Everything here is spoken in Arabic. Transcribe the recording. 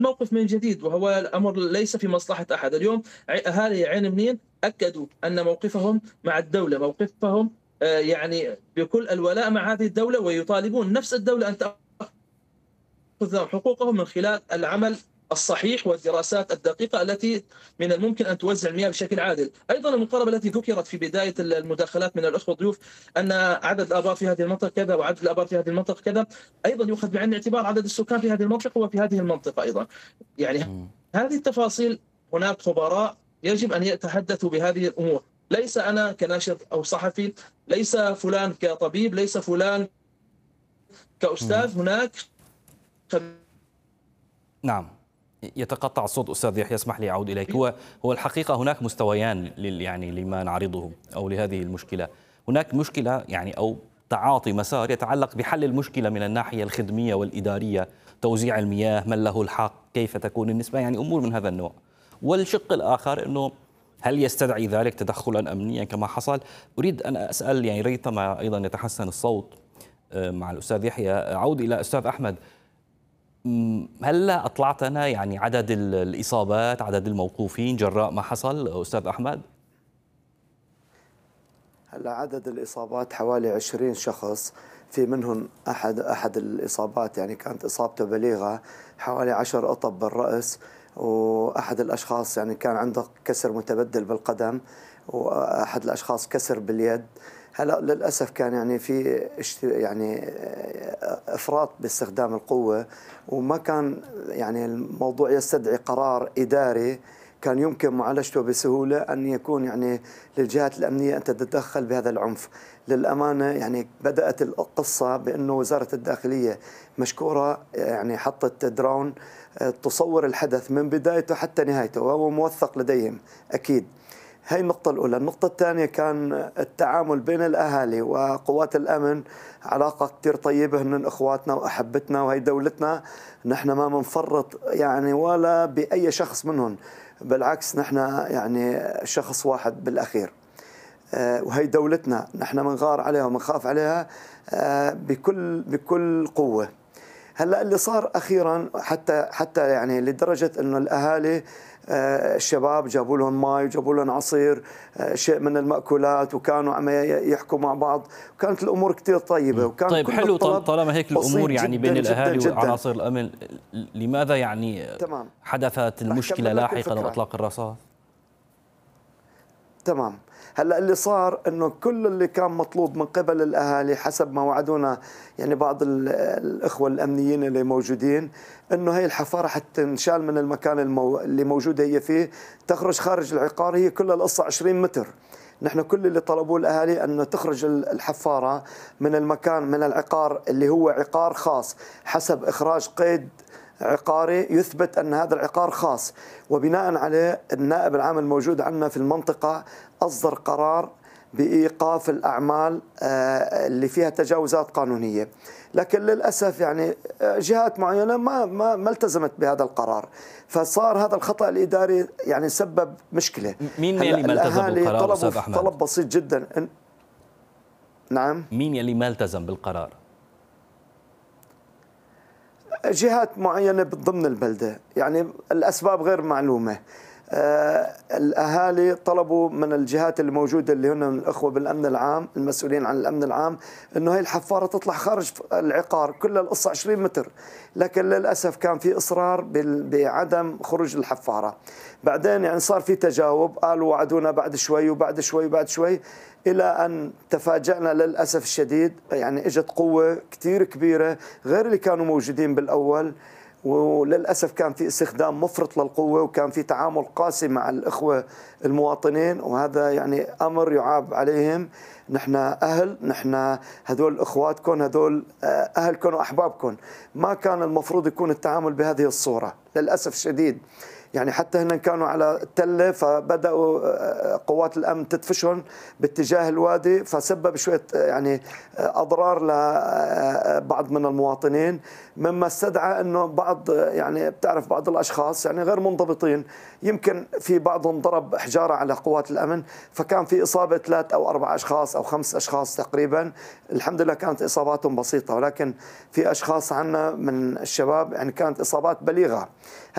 موقف من جديد، وهو الأمر ليس في مصلحة أحد. اليوم أهالي عين منيف أكدوا أن موقفهم مع الدولة، موقفهم يعني بكل الولاء مع هذه الدولة، ويطالبون نفس الدولة أن تأخذ لهم حقوقهم من خلال العمل الصحيح والدراسات الدقيقة التي من الممكن أن توزع المياه بشكل عادل. أيضا المقاربة التي ذكرت في بداية المداخلات من الأخوة الضيوف أن عدد الآبار في هذه المنطقة كذا وعدد الآبار في هذه المنطقة كذا، أيضا يؤخذ بعين الاعتبار عدد السكان في هذه المنطقة وفي هذه المنطقة أيضا. يعني إمم. هذه التفاصيل هناك خبراء يجب أن يتحدثوا بهذه الأمور، ليس أنا كناشط أو صحفي، ليس فلان كطبيب، ليس فلان إمم. كأستاذ. هناك نعم. يتقطع الصوت أستاذ يحيى، اسمح لي أعود إليك. هو الحقيقة هناك مستويان يعني لما نعرضه أو لهذه المشكلة. هناك مشكلة يعني أو تعاطي مسار يتعلق بحل المشكلة من الناحية الخدمية والإدارية، توزيع المياه، من له الحق، كيف تكون النسبة، يعني أمور من هذا النوع. والشق الآخر أنه هل يستدعي ذلك تدخلا أمنيا كما حصل؟ أريد أن أسأل يعني ريثما أيضا يتحسن الصوت مع الأستاذ يحيى. أعود إلى أستاذ أحمد. هل أطلعتنا يعني عدد الإصابات، عدد الموقوفين جراء ما حصل أستاذ أحمد؟ هلا عدد الإصابات حوالي 20 شخص، في منهم أحد الإصابات يعني كانت إصابته بليغة، حوالي 10 قطب بالرأس، وأحد الأشخاص يعني كان عنده كسر متبدل بالقدم، وأحد الأشخاص كسر باليد. هلا للأسف كان يعني في يعني إفراط باستخدام القوة، وما كان يعني الموضوع يستدعي قرار إداري كان يمكن معالجته بسهولة، أن يكون يعني للجهات الأمنية أن تتدخل بهذا العنف. للأمانة يعني بدأت القصة بأنه وزارة الداخلية مشكورة يعني حطت درون تصور الحدث من بدايته حتى نهايته، وهو موثق لديهم أكيد. هي النقطة الأولى. النقطة الثانية كان التعامل بين الأهالي وقوات الأمن، علاقة كتير طيبة، هن أخواتنا وأحبتنا وهي دولتنا، نحن ما منفرط يعني ولا بأي شخص منهم، بالعكس نحن يعني شخص واحد بالأخير. وهي دولتنا، نحن منغار عليها ومنخاف عليها بكل قوة. هلا اللي صار اخيرا حتى يعني لدرجه انه الاهالي الشباب جابوا لهم ماء وجابوا لهم عصير، شيء من المأكولات، وكانوا عم يحكوا مع بعض، وكانت الامور كثير طيبه، وكان طيب كل حلو. الطلب طالما هيك بسيط الامور يعني جدا بين جدا الاهالي جدا. وعناصر الامن، لماذا يعني تمام. حدثت رح المشكله كمل لك لاحقا الفكره. واطلاق الرصاص؟ تمام. هلا اللي صار انه كل اللي كان مطلوب من قبل الاهالي حسب ما وعدونا يعني بعض الاخوه الامنيين اللي موجودين، انه هي الحفاره حتى تنشال من المكان اللي موجوده هي فيه، تخرج خارج العقار. هي كل القصه 20 متر. نحن كل اللي طلبوه الاهالي انه تخرج الحفاره من المكان، من العقار اللي هو عقار خاص حسب اخراج قيد عقاري يثبت أن هذا العقار خاص، وبناء عليه النائب العام الموجود عندنا في المنطقة أصدر قرار بإيقاف الأعمال اللي فيها تجاوزات قانونية. لكن للأسف يعني جهات معينة ما التزمت بهذا القرار، فصار هذا الخطأ الإداري يعني سبب مشكلة. مين هلا يلي ما التزم الأهالي بالقرار طلبوا استاذ احمد؟ طلب بسيط جدا. نعم. مين يلي ما التزم بالقرار؟ جهات معينة ضمن البلدة، يعني الأسباب غير معلومة. الأهالي طلبوا من الجهات الموجودة اللي هن الأخوة بالأمن العام المسؤولين عن الأمن العام أنه هي الحفارة تطلع خارج العقار، كل القصة 20 متر، لكن للأسف كان في إصرار بعدم خروج الحفارة. بعدين يعني صار في تجاوب، قالوا وعدونا بعد شوي وبعد شوي وبعد شوي، إلى أن تفاجأنا للأسف الشديد. يعني إجت قوة كتير كبيرة غير اللي كانوا موجودين بالأول، وللأسف كان في استخدام مفرط للقوة، وكان في تعامل قاسي مع الإخوة المواطنين، وهذا يعني أمر يعاب عليهم. نحن أهل، نحن هذول إخواتكم، هذول أهلكم وأحبابكم، ما كان المفروض يكون التعامل بهذه الصورة للأسف الشديد. يعني حتى هن كانوا على التلة، فبدأوا قوات الأمن تدفشهم باتجاه الوادي، فسبب شوية يعني أضرار لبعض من المواطنين، مما استدعى أنه بعض يعني بتعرف بعض الأشخاص يعني غير منضبطين، يمكن في بعضهم ضرب حجارة على قوات الأمن، فكان في إصابة 3 أو 4 أشخاص أو 5 أشخاص تقريبا. الحمد لله كانت إصاباتهم بسيطة، ولكن في أشخاص عنا من الشباب يعني كانت إصابات بليغة.